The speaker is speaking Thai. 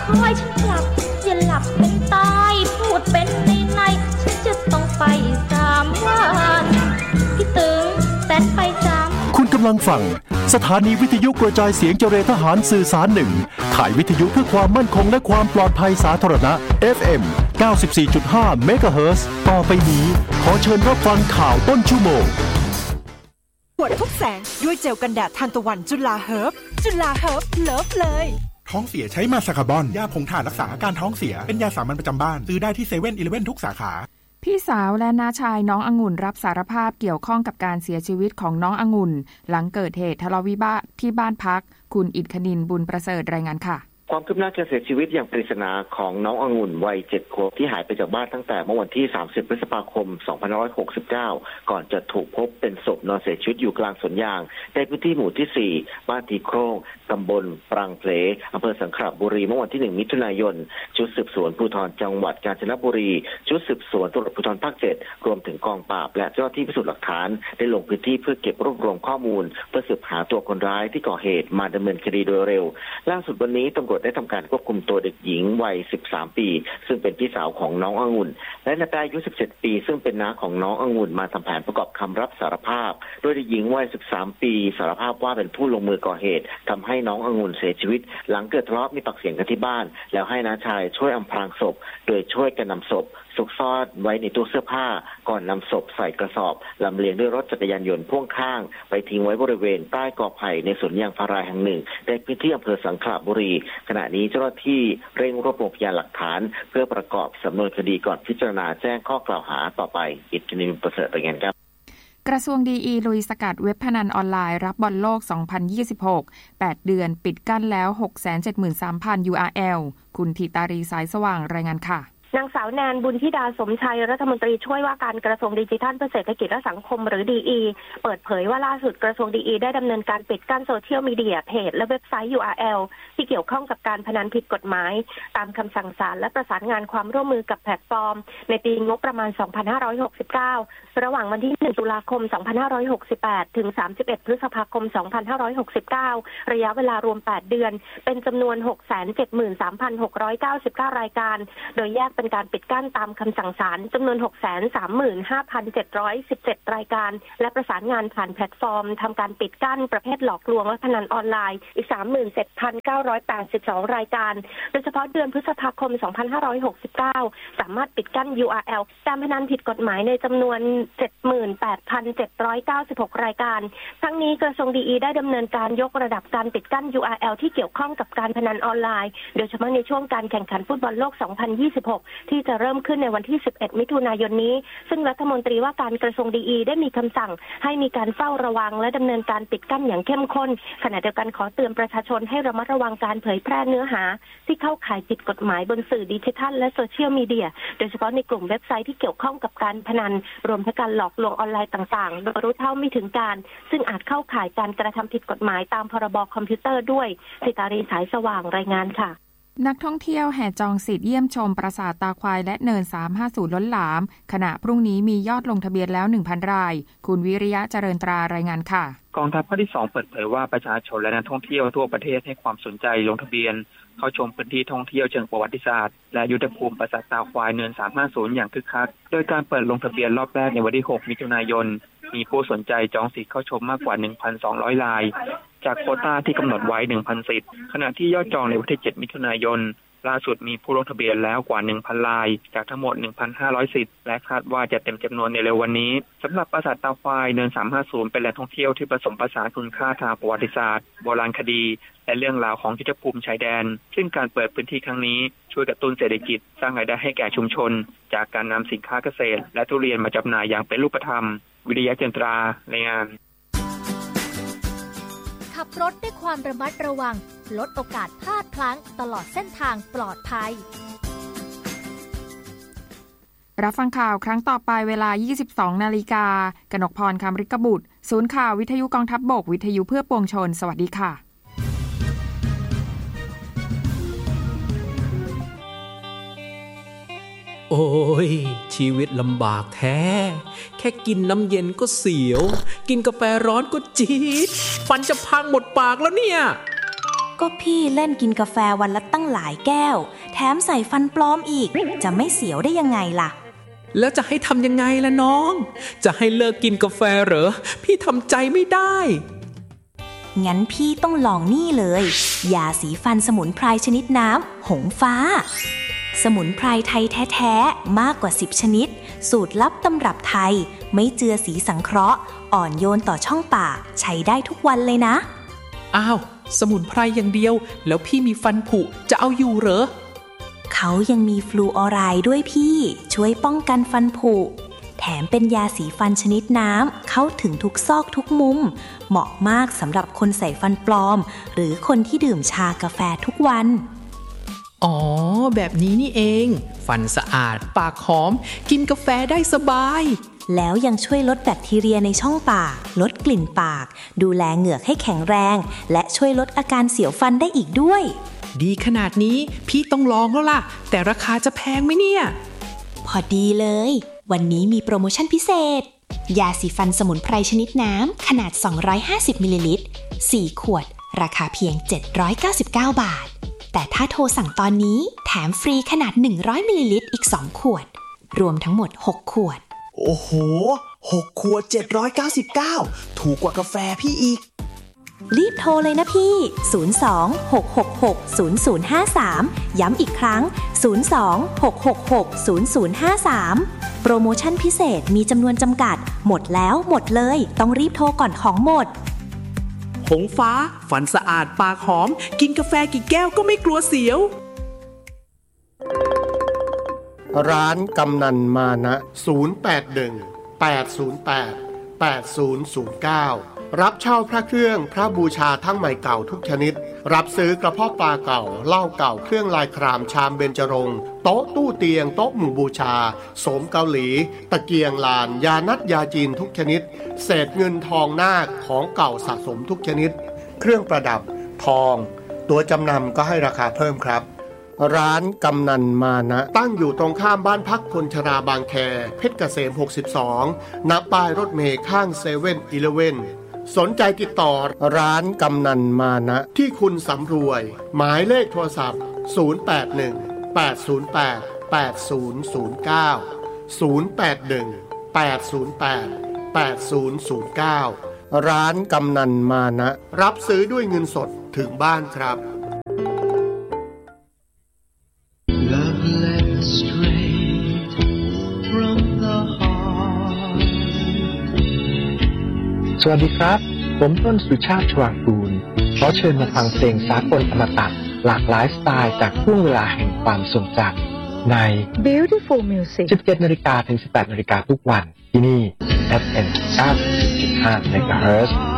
คอยฉันกลับอย่าหลับเป็นตายพูดเป็นในฉันจะต้องไป3 วันพี่ตึงแสนไป3 คุณกำลังฟังสถานีวิทยุกระจายเสียงเจริญทหารสื่อสาร1ข่ายวิทยุเพื่อความมั่นคงและความปลอดภัยสาธารณะ FM 94.5 เมกะเฮิรตซ์ต่อไปนี้ขอเชิญรับฟังข่าวต้นชั่วโมงปวดทุกแสงด้วยเจลกันแดดทานตะวันจุฬาเฮิร์บจุฬาเฮิร์บเลิฟเลยท้องเสียใช้มาซาคาบอนยาผงถ่านรักษาอาการท้องเสียเป็นยาสามัญประจำบ้านซื้อได้ที่เซเว่นอีเลฟเว่นทุกสาขาพี่สาวและน้าชายน้ององุ่นรับสารภาพเกี่ยวข้องกับการเสียชีวิตของน้ององุ่นหลังเกิดเหตุทะเลาะวิวาทที่บ้านพักคุณอิทธิคณินบุญประเสริฐรายงานค่ะความคืบหน้าการเสียชีวิตอย่างปริศนาของน้ององุ่นวัย7 ขวบที่หายไปจากบ้านตั้งแต่เมื่อวันที่30 พฤษภาคม 2569 ก่อนจะถูกพบเป็นศพนอนเสียชีวิตอยู่กลางสวนยางในพื้นที่หมู่ที่4บ้านตีโครงตำบลปรางเพลอำเภอสังขละบุรีเมื่อวันที่1 มิถุนายนชุดสืบสวนภูธรจังหวัดกาญจนบุรีชุดสืบสวนตำรวจภูธรภาค7รวมถึงกองปราบและเจ้าหน้าที่พิสูจน์หลักฐานได้ลงพื้นที่เพื่อเก็บรวบรวมข้อมูลเพื่อสืบหาตัวคนร้ายที่ก่อเหตุมาดำเนินคดีโดยเร็วล่าสุดวันนี้ตำรวจได้ทำการควบคุมตัวเด็กหญิงวัย13 ปีซึ่งเป็นพี่สาวของน้ององุ่นและนายอายุ17 ปีซึ่งเป็นน้าของน้ององุ่นมาทำแผนประกอบคำรับสารภาพโดยเด็กหญิงวัย13 ปีสารภาพว่าเป็นผู้ลงมือก่อเหตุทำให้น้ององุ่นเสียชีวิตหลังเกิดทะเลาะมีปากเสียงกันที่บ้านแล้วให้น้าชายช่วยอำพรางศพโดยช่วยกันนำศพซุกซ่อนไว้ในตู้เสื้อผ้าก่อนนำศพใส่กระสอบลำเลียงด้วยรถจักรยานยนต์พ่วงข้างไปทิ้งไว้บริเวณใต้กอไผ่ในสวนยางพาราแห่งหนึ่งในพื้นที่อำเภอสังขละบุรีขณะนี้เจ้าหน้าที่เร่งรวบรวมพยานหลักฐานเพื่อประกอบสำนวนคดีก่อนพิจารณาแจ้งข้อกล่าวหาต่อไปอิทธินิมประเสริฐรายงานครับกระทรวงดีลุยสกัดเว็บพนันออนไลน์รับบอลโลก 2026 8 เดือนปิดกั้นแล้ว 673,000 URL คุณธิตารีสายสว่างรายงานค่ะนางสาวแนนบุญธิดาสมชัยรัฐมนตรีช่วยว่าการกระทรวงดิจิทัลเพื่อเศรษฐกิจและสังคมหรือดีเปิดเผยว่าล่าสุดกระทรวงดีได้ดำเนินการปิดกั้นโซเชียลมีเดียเพจและเว็บไซต์ URL ที่เกี่ยวข้องกับการพนันผิดกฎหมายตามคำสั่งศาลและประสานงานความร่วมมือกับแพลตฟอร์มในปีงบประมาณ 2569 ระหว่างวันที่ 1 ตุลาคม 2568 ถึง 31 พฤษภาคม 2569 ระยะเวลารวม 8 เดือนเป็นจำนวน 673,699 รายการโดยแยกเป็นการปิดกั้นตามคำสั่งศาลจำนวน 635,717 รายการและประสานงานผ่านแพลตฟอร์มทำการปิดกั้นประเภทหลอกลวงและพนันออนไลน์อีก 37,982 รายการโดยเฉพาะเดือนพฤษภาคม 2569 สามารถปิดกั้น URL การพนันผิดกฎหมายในจำนวน 78,796 รายการทั้งนี้กระทรวงดีได้ดำเนินการยกระดับการปิดกั้น URL ที่เกี่ยวข้องกับการพนันออนไลน์โดยเฉพาะในช่วงการแข่งขันฟุตบอลโลก 2026 ที่จะเริ่มขึ้นในวันที่ 11 มิถุนายนนี้ซึ่งรัฐมนตรีว่าการกระทรวงดีได้มีคำสั่งให้มีการเฝ้าระวังและดำเนินการปิดกั้นอย่างเข้มข้นขณะเดียวกันขอเตือนประชาชนให้ระมัดระวังการเผยแพร่เนื้อหาที่เข้าข่ายผิดกฎหมายบนสื่อดิจิทัลและโซเชียลมีเดียโดยเฉพาะในกลุ่มเว็บไซต์ที่เกี่ยวข้องกับการพนันรวมทั้งการหลอกลวงออนไลน์ต่างๆโดยรู้เท่าไม่ถึงการซึ่งอาจเข้าข่ายการกระทำผิดกฎหมายตามพรบคอมพิวเตอร์ด้วยสิตารีสายสว่างรายงานค่ะนักท่องเที่ยวแห่จองสิทธิ์เยี่ยมชมปราสาทตาควายและเนิน350ล้นหลามขณะพรุ่งนี้มียอดลงทะเบียนแล้ว 1,000 รายคุณวิริยะเจริญตรารายงานค่ะกองทัพภาคที่2เปิดเผยว่าประชาชนและนักท่องเที่ยวทั่วประเทศให้ความสนใจลงทะเบียนเข้าชมพื้นที่ท่องเที่ยวเชิงประวัติศาสตร์และยุทธภูมิปราสาทตาควายเนิน350อย่างคึกคักโดยการเปิดลงทะเบียนรอบแรกในวันที่6 มิถุนายนมีผู้สนใจจองสิทธิ์เข้าชมมากกว่า 1,200 รายจากโควต้าที่กำหนดไว้ 1,000 สิทธิ์ขณะที่ยอดจองในวันที่7 มิถุนายนล่าสุดมีผู้ลงทะเบียนแล้วกว่า 1,000 รายจากทั้งหมด 1,500 สิทธิ์และคาดว่าจะเต็มจำนวนในเร็ววันนี้สำหรับปราสาทตาควายเนิน350เป็นแหล่งท่องเที่ยวที่ผสมผสานคุณค่าทางประวัติศาสตร์โบราณคดีและเรื่องราวของยุทธภูมิชายแดนซึ่งการเปิดพื้นที่ครั้งนี้ช่วยกระตุ้นเศรษฐกิจสร้างรายได้ให้แก่ชุมชนจากการนำสินค้าเกษตรและทุเรียนมาจำหน่ายอย่างเป็นรูปธรรมวิริยะเจริญตรารายงานขับรถด้วยความระมัดระวังลดโอกาสพลาดพลั้งตลอดเส้นทางปลอดภัยรับฟังข่าวครั้งต่อไปเวลา 22 นาฬิกากนกพร คำฤกบุตรศูนย์ข่าววิทยุกองทัพบกวิทยุเพื่อปวงชนสวัสดีค่ะโอ้ยชีวิตลำบากแท้แค่กินน้ำเย็นก็เสียวกินกาแฟร้อนก็จี๊ดฟันจะพังหมดปากแล้วเนี่ยก็พี่เล่นกินกาแฟวันละตั้งหลายแก้วแถมใส่ฟันปลอมอีกจะไม่เสียวได้ยังไงล่ะแล้วจะให้ทำยังไงล่ะน้องจะให้เลิกกินกาแฟเหรอพี่ทำใจไม่ได้งั้นพี่ต้องลองนี่เลยยาสีฟันสมุนไพรชนิดน้ำหงฟ้าสมุนไพรไทยแท้ๆมากกว่า10ชนิดสูตรลับตำรับไทยไม่เจือสีสังเคราะห์อ่อนโยนต่อช่องปากใช้ได้ทุกวันเลยนะอ้าวสมุนไพรอย่างเดียวแล้วพี่มีฟันผุจะเอาอยู่เหรอเขายังมีฟลูออไรด์ด้วยพี่ช่วยป้องกันฟันผุแถมเป็นยาสีฟันชนิดน้ำเข้าถึงทุกซอกทุกมุมเหมาะมากสำหรับคนใส่ฟันปลอมหรือคนที่ดื่มชากาแฟทุกวันอ๋อแบบนี้นี่เองฟันสะอาดปากหอมกินกาแฟได้สบายแล้วยังช่วยลดแบคทีเรียในช่องปากลดกลิ่นปากดูแลเหงือกให้แข็งแรงและช่วยลดอาการเสียวฟันได้อีกด้วยดีขนาดนี้พี่ต้องลองแล้วล่ะแต่ราคาจะแพงไหมเนี่ยพอดีเลยวันนี้มีโปรโมชั่นพิเศษยาสีฟันสมุนไพรชนิดน้ำขนาด250มิลลิลิตร4ขวดราคาเพียง799 บาทแต่ถ้าโทรสั่งตอนนี้แถมฟรีขนาด100มิลลิลิตรอีก2ขวดรวมทั้งหมด6ขวดโอ้โห6ขวด799ถูกกว่ากาแฟพี่อีกรีบโทรเลยนะพี่02-666-0053ย้ำอีกครั้ง02-666-0053โปรโมชั่นพิเศษมีจำนวนจำกัดหมดแล้วหมดเลยต้องรีบโทรก่อนของหมดหงฟ้าฟันสะอาดปากหอมกินกาแฟกี่แก้วก็ไม่กลัวเสียวร้านกำนันมานะ081-808-8009รับเช่าพระเครื่องพระบูชาทั้งใหม่เก่าทุกชนิดรับซื้อกระเพาะปลาเก่าเหล้าเก่าเครื่องลายครามชามเบญจรงค์โต๊ะตู้เตียงโต๊ะหมู่บูชาโสมเกาหลีตะเกียงลานยานัดยาจีนทุกชนิดเศษเงินทองนาคของเก่าสะสมทุกชนิดเครื่องประดับทองตัวจำนำก็ให้ราคาเพิ่มครับร้านกำนันมานะตั้งอยู่ตรงข้ามบ้านพักคนชราบางแคเพชรเกษม62ณป้ายรถเมล์ข้าง7-Elevenสนใจติดต่อร้านกำนันมานะที่คุณสำรวยหมายเลขโทรศัพท์081-808-8009 ร้านกำนันมานะรับซื้อด้วยเงินสดถึงบ้านครับสวัสดีครับผมต้นสุชาติชวางกูลขอเชิญมาฟังเพลงสากลอมตะหลากหลายสไตล์จากช่วงเวลาแห่งความทรงจำใน Beautiful Music 17 นาฬิกาถึง 18 นาฬิกาทุกวันที่นี่ FM 90.5 MHz